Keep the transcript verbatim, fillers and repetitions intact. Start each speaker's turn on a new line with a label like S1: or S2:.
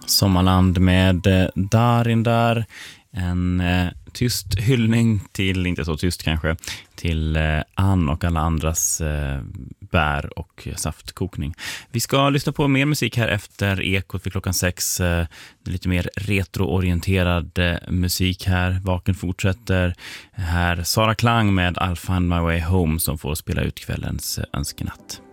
S1: Sommarland med eh, Darin där. En eh, tyst hyllning till, inte så tyst kanske, till eh, Ann och alla andras eh, bär- och saftkokning. Vi ska lyssna på mer musik här efter Ekot för klockan sex. Eh, lite mer retroorienterad eh, musik här. Vaken fortsätter. Här Sara Klang med I'll Find My Way Home som får spela ut kvällens eh, önskenatt.